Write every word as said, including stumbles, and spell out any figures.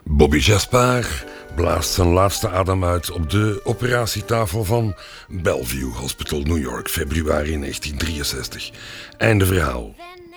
Bobby Jaspar blaast zijn laatste adem uit op de operatietafel van Bellevue Hospital, New York, februari negentien drieënzestig. Einde verhaal.